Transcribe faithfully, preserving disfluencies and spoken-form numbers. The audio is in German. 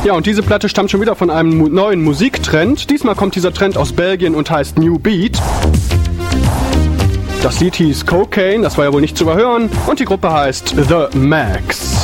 Ja, und diese Platte stammt schon wieder von einem mu- neuen Musiktrend. Diesmal kommt dieser Trend aus Belgien und heißt New Beat. Das Lied hieß Cocaine, das war ja wohl nicht zu überhören. Und die Gruppe heißt The Max.